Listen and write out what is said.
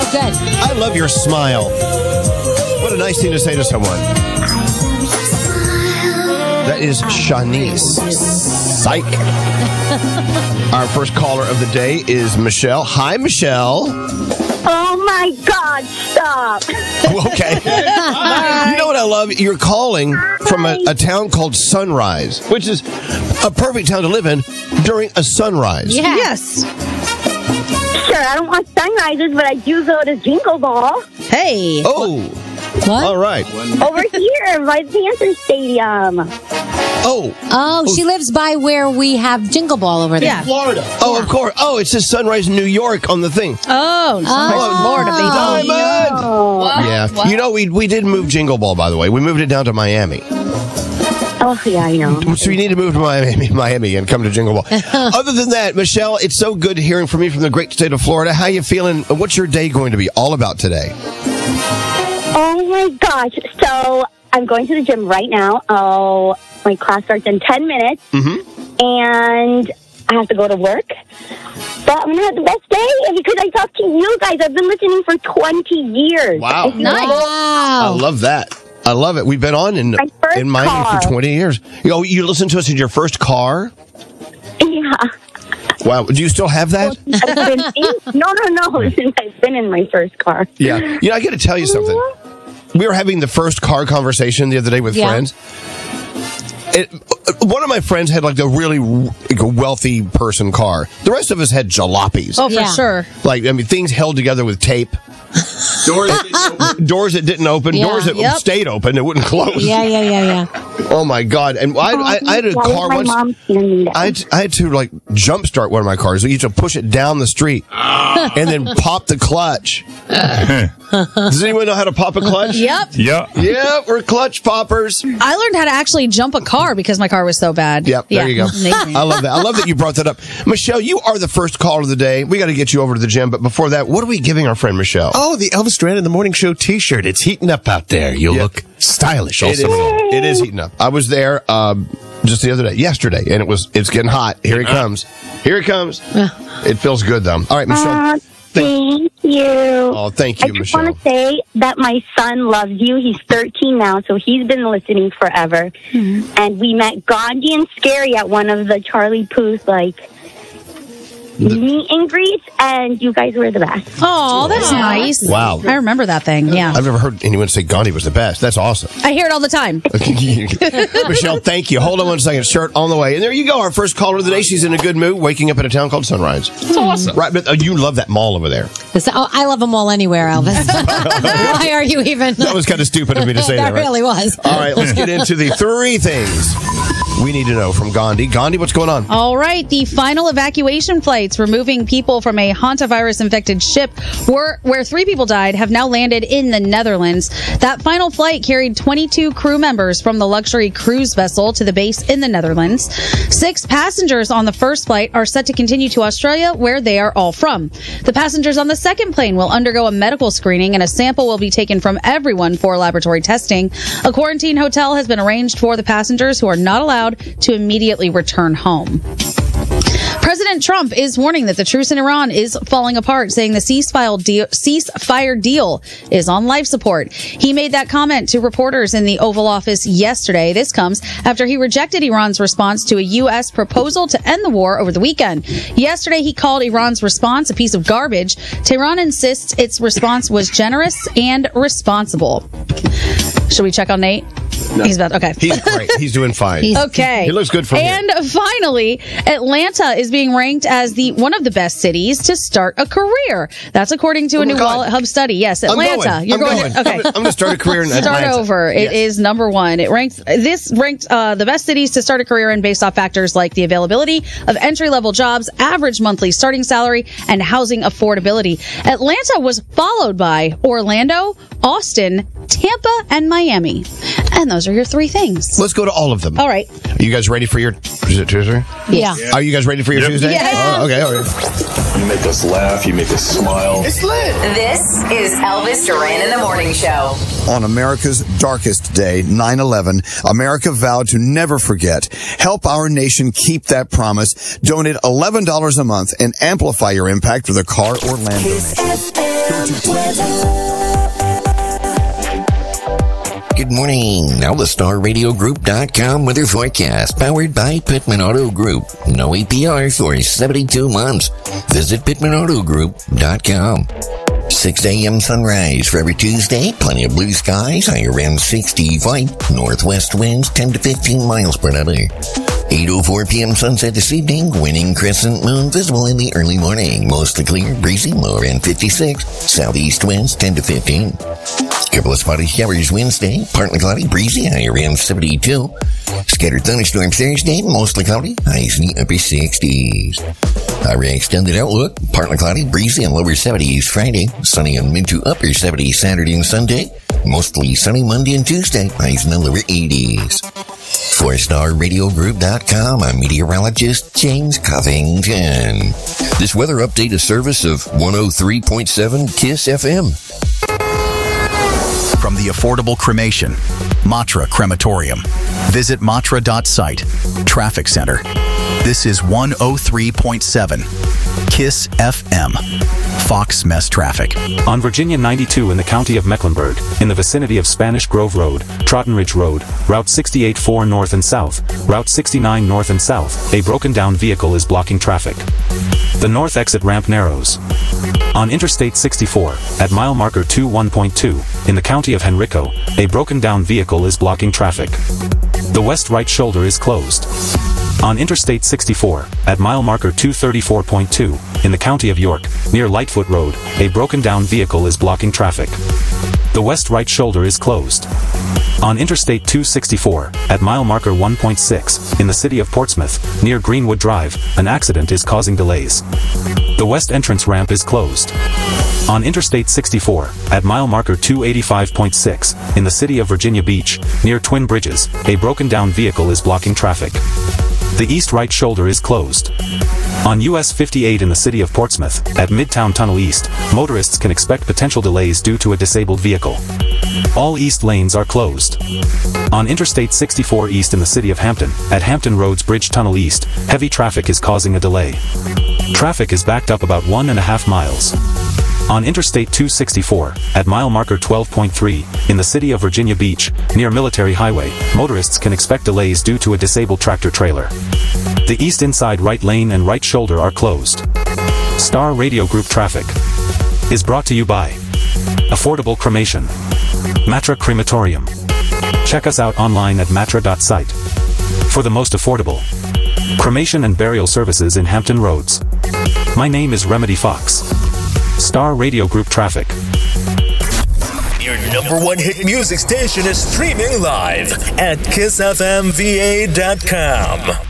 good. I love your smile. What a nice thing to say to someone. That is Shanice. Psych. Our first caller of the day is Michelle. Hi, Michelle. Oh my God, stop. Okay. You know what I love? You're calling from a town called Sunrise, which is a perfect town to live in during a sunrise. Yeah. Yes. Sure, I don't want sunrises, but I do go to Jingle Ball. Hey. Oh, What? all right. Over here by the Panther Stadium. Oh, she lives by where we have Jingle Ball over there. Yeah. Florida. Oh, of course. Oh, it says Sunrise New York on the thing. Oh, Florida, baby. Diamond! Oh, Yeah. You know, we did move Jingle Ball, by the way. We moved it down to Miami. oh yeah, I know. So you need to move to Miami and come to Jingle Ball. Other than that, Michelle, it's so good hearing from you from the great state of Florida. How you feeling? What's your day going to be all about today? Oh my gosh. So I'm going to the gym right now. Oh, my class starts in 10 minutes. Mm-hmm. And I have to go to work. But I'm going to have the best day because I talk to you guys. I've been listening for 20 years. Wow. Nice. I Wow. love that. I love it. We've been on in first Miami car. for 20 years. You listen to us in your first car? Yeah. Wow. Do you still have that? No. Since I've been in my first car. Yeah. I got to tell you something. We were having the first car conversation the other day with friends. One of my friends had like a really wealthy person car. The rest of us had jalopies. Oh, for Yeah. sure. Things held together with tape. Doors that didn't open. Yeah. Doors that stayed open. It wouldn't close. Yeah. Oh my God! And I had a car once. I had to like jumpstart one of my cars. You had to push it down the street and then pop the clutch. Does anyone know how to pop a clutch? Yep. Yeah. Yeah, we're clutch poppers. I learned how to actually jump a car because my car was so bad. Yep, there you go. Amazing. I love that. I love that you brought that up. Michelle, you are the first caller of the day. We got to get you over to the gym. But before that, what are we giving our friend Michelle? Oh, the Elvis Duran in the Morning Show t-shirt. It's heating up out there. You'll look stylish also. It is heating up. I was there just the other day, yesterday, and it's getting hot. Here it comes. Here it comes. It feels good, though. All right, Michelle. Thank you. Oh, thank you, I just Michelle. want to say that my son loves you. He's 13 now, so he's been listening forever. And we met Gandhi and Scary at one of the Charlie Puth, meet and greets, and you guys were the best. Oh, that's nice. Wow. I remember that thing. Yeah. I've never heard anyone say Gandhi was the best. That's awesome. I hear it all the time. Michelle, thank you. Hold on one second. Shirt on the way. And there you go. Our first caller of the day. She's in a good mood, waking up in a town called Sunrise. That's awesome. Right, but you love that mall over there. I love them all anywhere, Elvis. Why are you even? That was kind of stupid of me to say that, That right? really was. All right, let's get into the 3 things we need to know from Gandhi. Gandhi, what's going on? All right. The final evacuation flights removing people from a hantavirus-infected ship where 3 people died have now landed in the Netherlands. That final flight carried 22 crew members from the luxury cruise vessel to the base in the Netherlands. 6 passengers on the first flight are set to continue to Australia, where they are all from. The passengers on the second plane will undergo a medical screening, and a sample will be taken from everyone for laboratory testing. A quarantine hotel has been arranged for the passengers who are not allowed to immediately return home. President Trump is warning that the truce in Iran is falling apart, saying the ceasefire deal is on life support. He made that comment to reporters in the Oval Office yesterday. This comes after he rejected Iran's response to a U.S. proposal to end the war over the weekend. Yesterday, he called Iran's response a piece of garbage. Tehran insists its response was generous and responsible. Should we check on Nate? No. He's about okay. He's great. He's doing fine. Okay. He looks good from here. And finally, Atlanta is being ranked as one of the best cities to start a career. That's according to a new Wallet Hub study. Yes, Atlanta. I'm going. Okay. I'm going to start a career in Atlanta. Start over. Yes. It is number 1. It ranked the best cities to start a career in based off factors like the availability of entry-level jobs, average monthly starting salary, and housing affordability. Atlanta was followed by Orlando, Austin, Tampa, and Miami. And those are your 3 things. Let's go to all of them. All right. Are you guys ready for your Is it Tuesday? Yeah. Are you guys ready for your Tuesday? Yeah. Oh, okay, all right. You make us laugh. You make us smile. It's lit. This is Elvis Duran in the Morning Show. On America's darkest day, 9/11, America vowed to never forget. Help our nation keep that promise. Donate $11 a month and amplify your impact with a car or land donation. Good morning. Now the StarRadioGroup.com weather forecast, powered by Pittman Auto Group. No APR for 72 months. Visit PittmanAutoGroup.com. 6 a.m. sunrise for every Tuesday. Plenty of blue skies. High around 65. Northwest winds 10 to 15 miles per hour. 8:04 p.m. sunset this evening. Winning crescent moon visible in the early morning. Mostly clear, breezy, low around 56. Southeast winds 10 to 15. Couple of spotty showers Wednesday. Partly cloudy, breezy, high around 72. Scattered thunderstorm Thursday. Mostly cloudy, highs in the upper 60s. Our extended outlook. Partly cloudy, breezy, and lower 70s Friday. Sunny and mid to upper 70s Saturday and Sunday. Mostly sunny Monday and Tuesday. Highs in the lower 80s. For StarRadioGroup.com, I'm meteorologist James Covington. This weather update is service of 103.7 KISS FM. From the affordable cremation, Matra Crematorium. Visit matra.site. Traffic Center. This is 103.7 KISS FM. Fox Mess Traffic. On Virginia 92 in the county of Mecklenburg, in the vicinity of Spanish Grove Road, Trotton Ridge Road, Route 68-4 north and south, Route 69 north and south, a broken down vehicle is blocking traffic. The north exit ramp narrows. On Interstate 64, at mile marker 21.2, in the county of Henrico, a broken down vehicle is blocking traffic. The west right shoulder is closed. On Interstate 64, at mile marker 234.2, in the county of York, near Lightfoot Road, a broken down vehicle is blocking traffic. The west right shoulder is closed. On Interstate 264, at mile marker 1.6, in the city of Portsmouth, near Greenwood Drive, an accident is causing delays. The west entrance ramp is closed. On Interstate 64, at mile marker 285.6, in the city of Virginia Beach, near Twin Bridges, a broken down vehicle is blocking traffic. The east right shoulder is closed. On US 58 in the city of Portsmouth, at Midtown Tunnel East, motorists can expect potential delays due to a disabled vehicle. All east lanes are closed. On Interstate 64 East in the city of Hampton, at Hampton Roads Bridge Tunnel East, heavy traffic is causing a delay. Traffic is backed up about 1.5 miles. On Interstate 264, at mile marker 12.3, in the city of Virginia Beach, near Military Highway, motorists can expect delays due to a disabled tractor trailer. The east inside right lane and right shoulder are closed. Star Radio Group traffic is brought to you by Affordable Cremation, Matra Crematorium. Check us out online at matra.site for the most affordable cremation and burial services in Hampton Roads. My name is Remedy Fox. Star Radio Group traffic. Your number one hit music station is streaming live at KissFMVA.com.